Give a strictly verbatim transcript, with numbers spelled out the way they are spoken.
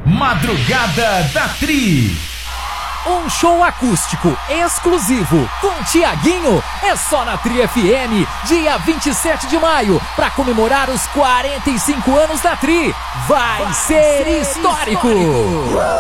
Madrugada da Tri. Um show acústico exclusivo com Tiaguinho é só na Tri F M, dia vinte e sete de maio, para comemorar os quarenta e cinco anos da Tri. Vai, Vai ser, ser histórico! histórico.